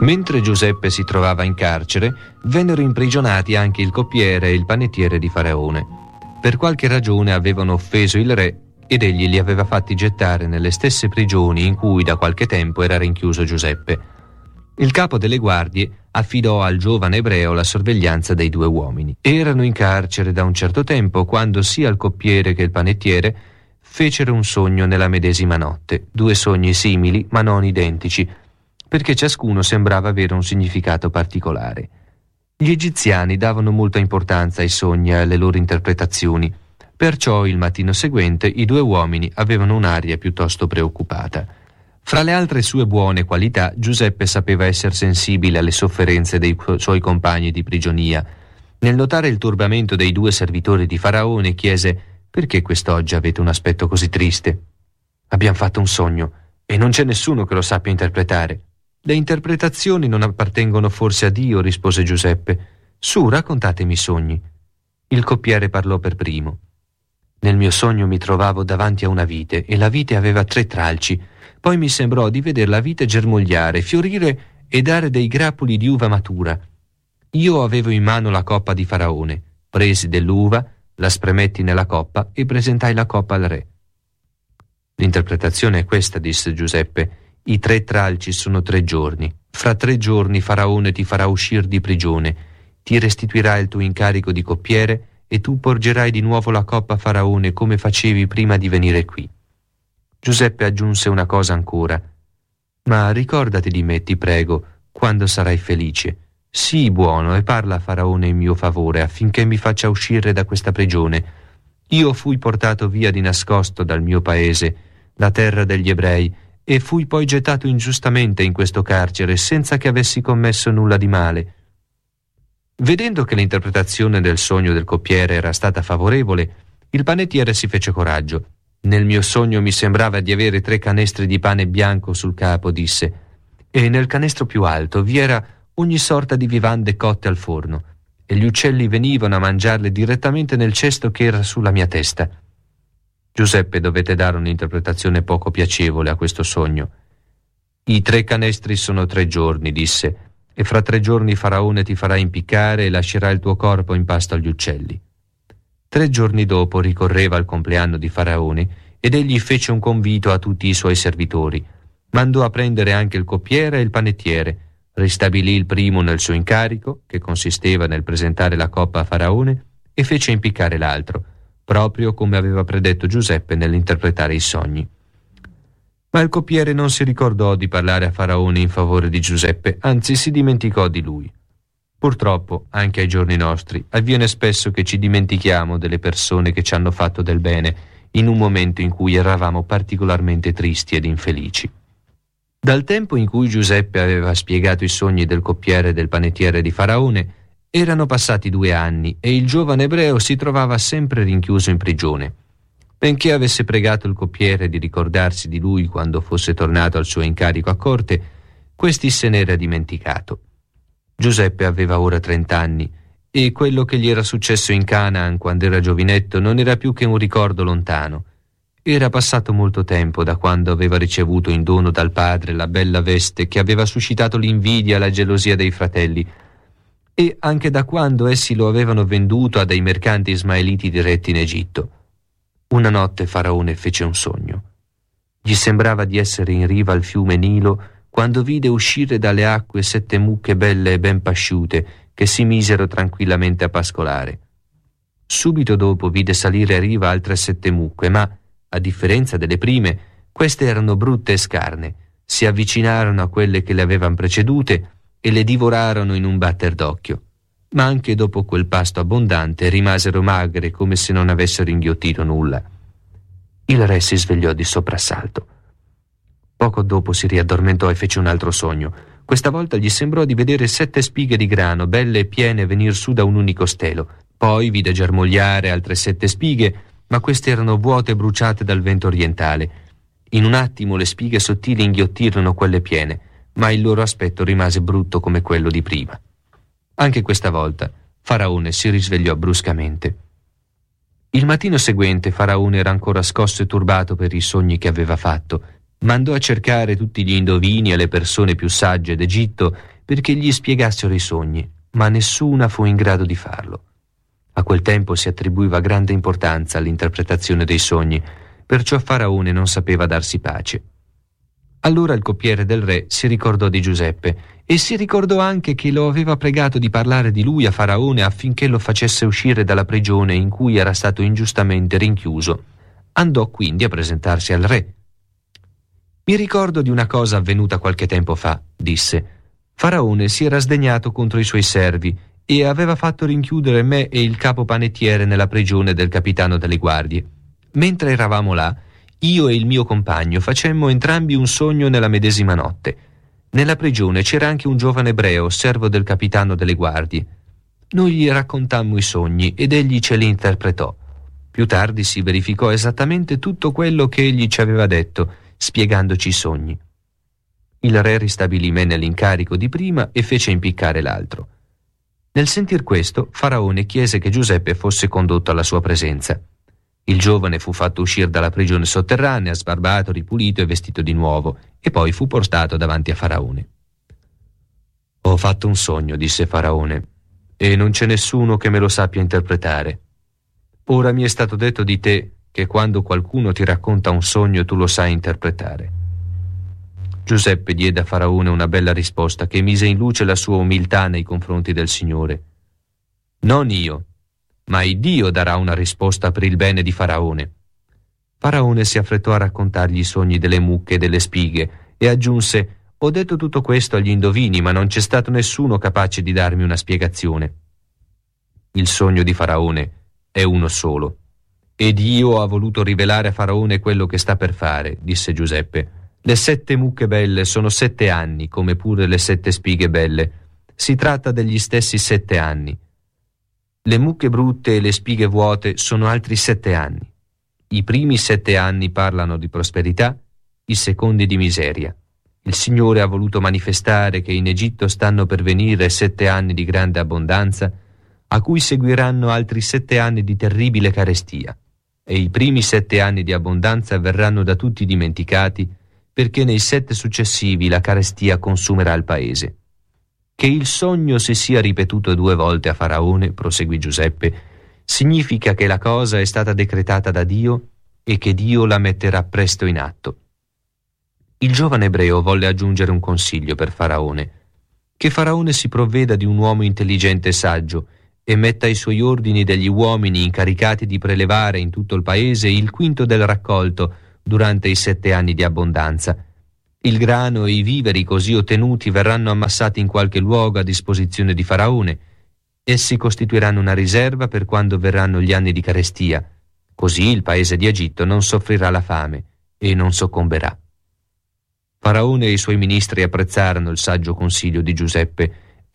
Mentre Giuseppe si trovava in carcere, vennero imprigionati anche il coppiere e il panettiere di Faraone. Per qualche ragione avevano offeso il re ed egli li aveva fatti gettare nelle stesse prigioni in cui da qualche tempo era rinchiuso Giuseppe. Il capo delle guardie affidò al giovane ebreo la sorveglianza dei due uomini. Erano in carcere da un certo tempo quando sia il coppiere che il panettiere fecero un sogno nella medesima notte, due sogni simili ma non identici, perché ciascuno sembrava avere un significato particolare. Gli egiziani davano molta importanza ai sogni e alle loro interpretazioni, perciò il mattino seguente i due uomini avevano un'aria piuttosto preoccupata. Fra le altre sue buone qualità, Giuseppe sapeva essere sensibile alle sofferenze dei suoi compagni di prigionia. Nel notare il turbamento dei due servitori di Faraone, chiese: «Perché quest'oggi avete un aspetto così triste?» «Abbiamo fatto un sogno e non c'è nessuno che lo sappia interpretare». «Le interpretazioni non appartengono forse a Dio», rispose Giuseppe. «Su, raccontatemi i sogni». Il coppiere parlò per primo. «Nel mio sogno mi trovavo davanti a una vite e la vite aveva 3 tralci. Poi mi sembrò di veder la vite germogliare, fiorire e dare dei grappoli di uva matura. Io avevo in mano la coppa di Faraone. Presi dell'uva, la spremetti nella coppa e presentai la coppa al re». «L'interpretazione è questa», disse Giuseppe. «I 3 tralci sono 3 giorni. Fra 3 giorni Faraone ti farà uscire di prigione, ti restituirà il tuo incarico di coppiere e tu porgerai di nuovo la coppa a Faraone come facevi prima di venire qui». Giuseppe aggiunse una cosa ancora: «Ma ricordati di me, ti prego, quando sarai felice. Sii buono e parla a Faraone in mio favore affinché mi faccia uscire da questa prigione. Io fui portato via di nascosto dal mio paese, la terra degli ebrei, e fui poi gettato ingiustamente in questo carcere senza che avessi commesso nulla di male». Vedendo che l'interpretazione del sogno del coppiere era stata favorevole, il panettiere si fece coraggio. «Nel mio sogno mi sembrava di avere 3 canestri di pane bianco sul capo», disse, «e nel canestro più alto vi era ogni sorta di vivande cotte al forno, e gli uccelli venivano a mangiarle direttamente nel cesto che era sulla mia testa». Giuseppe dovette dare un'interpretazione poco piacevole a questo sogno. «I 3 canestri sono 3 giorni», disse, «e fra 3 giorni Faraone ti farà impiccare e lascerà il tuo corpo in pasto agli uccelli». 3 giorni dopo ricorreva il compleanno di Faraone ed egli fece un convito a tutti i suoi servitori. Mandò a prendere anche il coppiere e il panettiere, ristabilì il primo nel suo incarico, che consisteva nel presentare la coppa a Faraone, e fece impiccare l'altro, proprio come aveva predetto Giuseppe nell'interpretare i sogni. Ma il coppiere non si ricordò di parlare a Faraone in favore di Giuseppe, anzi si dimenticò di lui. Purtroppo, anche ai giorni nostri, avviene spesso che ci dimentichiamo delle persone che ci hanno fatto del bene in un momento in cui eravamo particolarmente tristi ed infelici. Dal tempo in cui Giuseppe aveva spiegato i sogni del coppiere e del panettiere di Faraone, erano passati 2 anni e il giovane ebreo si trovava sempre rinchiuso in prigione. Benché avesse pregato il coppiere di ricordarsi di lui quando fosse tornato al suo incarico a corte, questi se n'era dimenticato. Giuseppe aveva ora 30 anni e quello che gli era successo in Canaan quando era giovinetto non era più che un ricordo lontano. Era passato molto tempo da quando aveva ricevuto in dono dal padre la bella veste che aveva suscitato l'invidia e la gelosia dei fratelli, e anche da quando essi lo avevano venduto a dei mercanti ismaeliti diretti in Egitto. Una notte Faraone fece un sogno. Gli sembrava di essere in riva al fiume Nilo quando vide uscire dalle acque 7 mucche belle e ben pasciute che si misero tranquillamente a pascolare. Subito dopo vide salire a riva altre 7 mucche, ma, a differenza delle prime, queste erano brutte e scarne, si avvicinarono a quelle che le avevano precedute e le divorarono in un batter d'occhio. Ma anche dopo quel pasto abbondante rimasero magre come se non avessero inghiottito nulla. Il re si svegliò di soprassalto. Poco dopo si riaddormentò e fece un altro sogno. Questa volta gli sembrò di vedere 7 spighe di grano, belle e piene, venir su da un unico stelo. Poi vide germogliare altre 7 spighe, ma queste erano vuote e bruciate dal vento orientale. In un attimo le spighe sottili inghiottirono quelle piene, ma il loro aspetto rimase brutto come quello di prima. Anche questa volta Faraone si risvegliò bruscamente. Il mattino seguente Faraone era ancora scosso e turbato per i sogni che aveva fatto. Mandò a cercare tutti gli indovini e le persone più sagge d'Egitto perché gli spiegassero i sogni, ma nessuna fu in grado di farlo. A quel tempo si attribuiva grande importanza all'interpretazione dei sogni, perciò Faraone non sapeva darsi pace. Allora il coppiere del re si ricordò di Giuseppe e si ricordò anche che lo aveva pregato di parlare di lui a Faraone affinché lo facesse uscire dalla prigione in cui era stato ingiustamente rinchiuso. Andò quindi a presentarsi al re. «Mi ricordo di una cosa avvenuta qualche tempo fa», disse. «Faraone si era sdegnato contro i suoi servi e aveva fatto rinchiudere me e il capo panettiere nella prigione del capitano delle guardie. Mentre eravamo là, io e il mio compagno facemmo entrambi un sogno nella medesima notte. Nella prigione c'era anche un giovane ebreo, servo del capitano delle guardie. Noi gli raccontammo i sogni ed egli ce li interpretò. Più tardi si verificò esattamente tutto quello che egli ci aveva detto, spiegandoci i sogni. Il re ristabilì me nell'incarico di prima e fece impiccare l'altro. Nel sentir questo, Faraone chiese che Giuseppe fosse condotto alla sua presenza. Il giovane fu fatto uscire dalla prigione sotterranea, sbarbato, ripulito e vestito di nuovo, e poi fu portato davanti a Faraone. «Ho fatto un sogno», disse Faraone, «e non c'è nessuno che me lo sappia interpretare. Ora mi è stato detto di te che quando qualcuno ti racconta un sogno tu lo sai interpretare». Giuseppe diede a Faraone una bella risposta che mise in luce la sua umiltà nei confronti del Signore. «Non io, ma il Dio darà una risposta per il bene di Faraone». Faraone si affrettò a raccontargli i sogni delle mucche e delle spighe e aggiunse: «Ho detto tutto questo agli indovini, ma non c'è stato nessuno capace di darmi una spiegazione». «Il sogno di Faraone è uno solo, ed io ho voluto rivelare a Faraone quello che sta per fare», disse Giuseppe. «Le 7 mucche belle sono 7 anni, come pure le 7 spighe belle. Si tratta degli stessi 7 anni. Le mucche brutte e le spighe vuote sono altri 7 anni. I primi 7 anni parlano di prosperità, i secondi di miseria. Il Signore ha voluto manifestare che in Egitto stanno per venire 7 anni di grande abbondanza, a cui seguiranno altri 7 anni di terribile carestia, e i primi 7 anni di abbondanza verranno da tutti dimenticati, perché nei 7 successivi la carestia consumerà il paese. Che il sogno si sia ripetuto 2 volte a Faraone, proseguì Giuseppe, significa che la cosa è stata decretata da Dio e che Dio la metterà presto in atto». Il giovane ebreo volle aggiungere un consiglio per Faraone: che Faraone si provveda di un uomo intelligente e saggio e metta ai suoi ordini degli uomini incaricati di prelevare in tutto il paese il quinto del raccolto durante i 7 anni di abbondanza. Il grano e i viveri così ottenuti verranno ammassati in qualche luogo a disposizione di Faraone. Essi costituiranno una riserva per quando verranno gli anni di carestia. Così il paese di Egitto non soffrirà la fame e non soccomberà. Faraone e i suoi ministri apprezzarono il saggio consiglio di Giuseppe